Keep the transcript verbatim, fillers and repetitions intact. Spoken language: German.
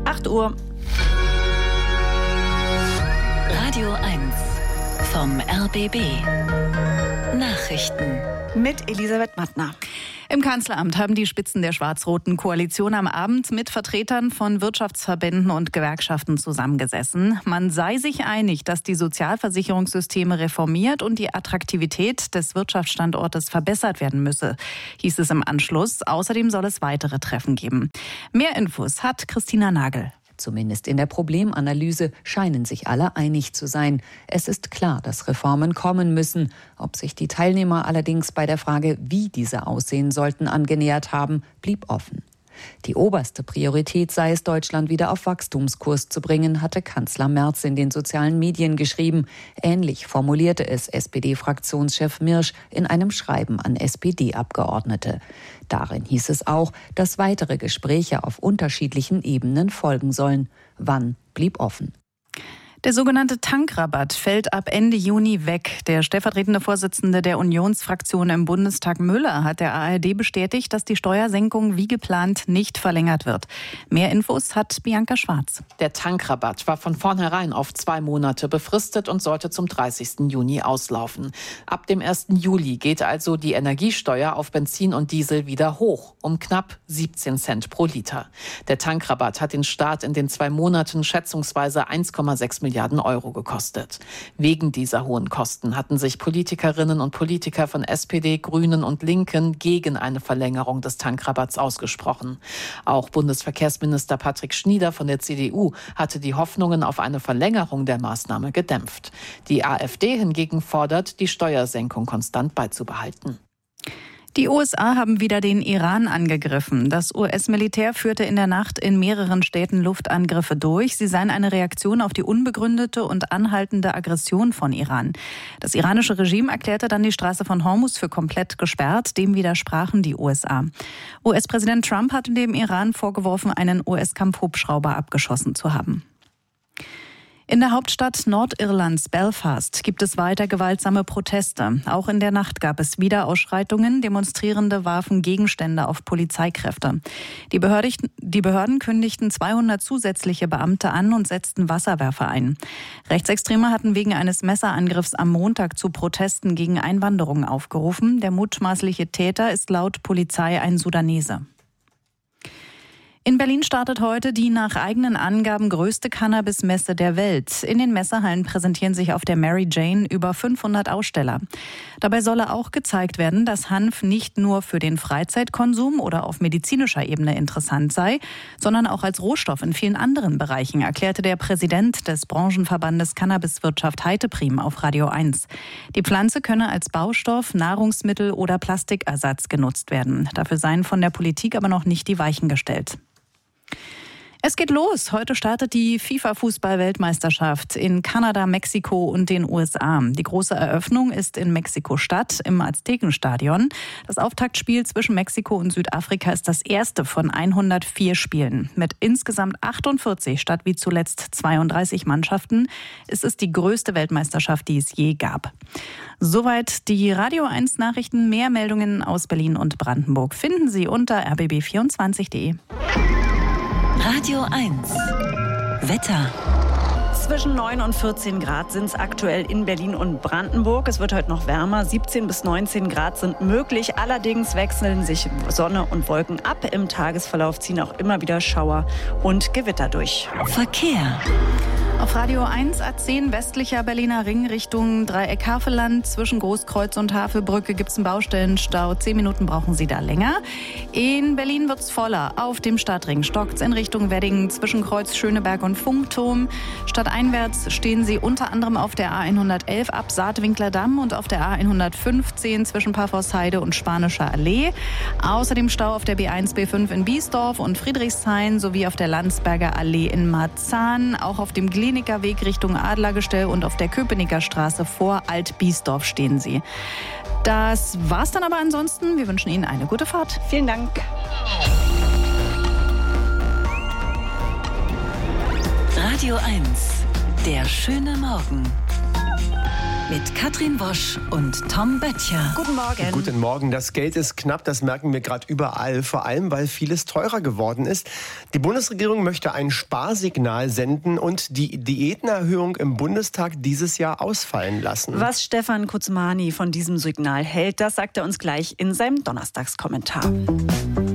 acht Uhr. Radio eins vom R B B. Nachrichten. Mit Elisabeth Mattner. Im Kanzleramt haben die Spitzen der schwarz-roten Koalition am Abend mit Vertretern von Wirtschaftsverbänden und Gewerkschaften zusammengesessen. Man sei sich einig, dass die Sozialversicherungssysteme reformiert und die Attraktivität des Wirtschaftsstandortes verbessert werden müsse, hieß es im Anschluss. Außerdem soll es weitere Treffen geben. Mehr Infos hat Christina Nagel. Zumindest in der Problemanalyse scheinen sich alle einig zu sein. Es ist klar, dass Reformen kommen müssen. Ob sich die Teilnehmer allerdings bei der Frage, wie diese aussehen sollten, angenähert haben, blieb offen. Die oberste Priorität sei es, Deutschland wieder auf Wachstumskurs zu bringen, hatte Kanzler Merz in den sozialen Medien geschrieben. Ähnlich formulierte es S P D-Fraktionschef Mirsch in einem Schreiben an S P D-Abgeordnete. Darin hieß es auch, dass weitere Gespräche auf unterschiedlichen Ebenen folgen sollen. Wann, blieb offen. Der sogenannte Tankrabatt fällt ab Ende Juni weg. Der stellvertretende Vorsitzende der Unionsfraktion im Bundestag, Müller, hat der A R D bestätigt, dass die Steuersenkung wie geplant nicht verlängert wird. Mehr Infos hat Bianca Schwarz. Der Tankrabatt war von vornherein auf zwei Monate befristet und sollte zum dreißigsten Juni auslaufen. Ab dem ersten Juli geht also die Energiesteuer auf Benzin und Diesel wieder hoch, um knapp siebzehn Cent pro Liter. Der Tankrabatt hat den Staat in den zwei Monaten schätzungsweise eins Komma sechs Milliarden Euro gekostet. Wegen dieser hohen Kosten hatten sich Politikerinnen und Politiker von S P D, Grünen und Linken gegen eine Verlängerung des Tankrabatts ausgesprochen. Auch Bundesverkehrsminister Patrick Schnieder von der C D U hatte die Hoffnungen auf eine Verlängerung der Maßnahme gedämpft. Die AfD hingegen fordert, die Steuersenkung konstant beizubehalten. Die U S A haben wieder den Iran angegriffen. Das U S-Militär führte in der Nacht in mehreren Städten Luftangriffe durch. Sie seien eine Reaktion auf die unbegründete und anhaltende Aggression von Iran. Das iranische Regime erklärte dann die Straße von Hormuz für komplett gesperrt. Dem widersprachen die U S A. U S-Präsident Trump hatte dem Iran vorgeworfen, einen U S-Kampfhubschrauber abgeschossen zu haben. In der Hauptstadt Nordirlands, Belfast, gibt es weiter gewaltsame Proteste. Auch in der Nacht gab es wieder Ausschreitungen. Demonstrierende warfen Gegenstände auf Polizeikräfte. Die Behörden, die Behörden kündigten zweihundert zusätzliche Beamte an und setzten Wasserwerfer ein. Rechtsextreme hatten wegen eines Messerangriffs am Montag zu Protesten gegen Einwanderung aufgerufen. Der mutmaßliche Täter ist laut Polizei ein Sudanese. In Berlin startet heute die nach eigenen Angaben größte Cannabis-Messe der Welt. In den Messehallen präsentieren sich auf der Mary Jane über fünfhundert Aussteller. Dabei solle auch gezeigt werden, dass Hanf nicht nur für den Freizeitkonsum oder auf medizinischer Ebene interessant sei, sondern auch als Rohstoff in vielen anderen Bereichen, erklärte der Präsident des Branchenverbandes Cannabiswirtschaft Heiteprim auf Radio eins. Die Pflanze könne als Baustoff, Nahrungsmittel oder Plastikersatz genutzt werden. Dafür seien von der Politik aber noch nicht die Weichen gestellt. Es geht los. Heute startet die FIFA-Fußball-Weltmeisterschaft in Kanada, Mexiko und den U S A. Die große Eröffnung ist in Mexiko-Stadt im Aztekenstadion. Das Auftaktspiel zwischen Mexiko und Südafrika ist das erste von hundertvier Spielen. Mit insgesamt achtundvierzig statt wie zuletzt zweiunddreißig Mannschaften ist es die größte Weltmeisterschaft, die es je gab. Soweit die Radio eins Nachrichten. Mehr Meldungen aus Berlin und Brandenburg finden Sie unter r b b vierundzwanzig punkt d e. Radio eins. Wetter. Zwischen neun und vierzehn Grad sind es aktuell in Berlin und Brandenburg. Es wird heute noch wärmer. siebzehn bis neunzehn Grad sind möglich. Allerdings wechseln sich Sonne und Wolken ab. Im Tagesverlauf ziehen auch immer wieder Schauer und Gewitter durch. Verkehr. Auf Radio eins A zehn westlicher Berliner Ring Richtung Dreieck-Havelland. Zwischen Großkreuz und Havelbrücke gibt es einen Baustellenstau. Zehn Minuten brauchen Sie da länger. In Berlin wird es voller. Auf dem Stadtring stockt es in Richtung Wedding zwischen Kreuz Schöneberg und Funkturm. Stadteinwärts stehen Sie unter anderem auf der A hundertelf ab Saatwinkler Damm und auf der A hundertfünfzehn zwischen Paphos-Heide und Spanischer Allee. Außerdem Stau auf der B eins B fünf in Biesdorf und Friedrichshain sowie auf der Landsberger Allee in Marzahn. Auch auf dem Kliniker Weg Richtung Adlergestell und auf der Köpenicker Straße vor Alt-Biesdorf stehen Sie. Das war's dann aber ansonsten. Wir wünschen Ihnen eine gute Fahrt. Vielen Dank. Radio eins. Der schöne Morgen. Mit Katrin Wosch und Tom Böttcher. Guten Morgen. Guten Morgen. Das Geld ist knapp, das merken wir gerade überall. Vor allem, weil vieles teurer geworden ist. Die Bundesregierung möchte ein Sparsignal senden und die Diätenerhöhung im Bundestag dieses Jahr ausfallen lassen. Was Stefan Kuzmani von diesem Signal hält, das sagt er uns gleich in seinem Donnerstagskommentar.